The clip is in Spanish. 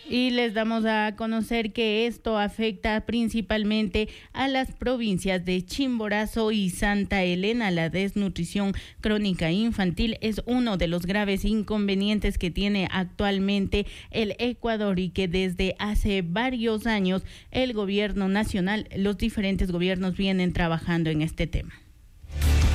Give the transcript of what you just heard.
Y les damos a conocer que esto afecta principalmente a las provincias de Chimborazo y Santa Elena. La desnutrición crónica infantil es uno de los graves inconvenientes que tiene actualmente el Ecuador y que desde hace varios años el gobierno nacional, los diferentes gobiernos vienen trabajando en este tema.